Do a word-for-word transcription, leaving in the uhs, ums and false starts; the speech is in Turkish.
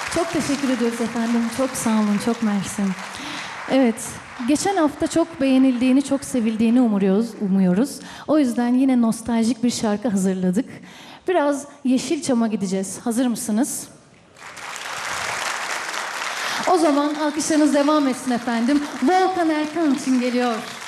Çok teşekkür ediyoruz efendim. Çok sağ olun, çok mersi. Evet, geçen hafta çok beğenildiğini, çok sevildiğini umuyoruz. umuyoruz. O yüzden yine nostaljik bir şarkı hazırladık. Biraz Yeşilçam'a gideceğiz. Hazır mısınız? O zaman alkışlarınız devam etsin efendim. Volkan Erkan için geliyor.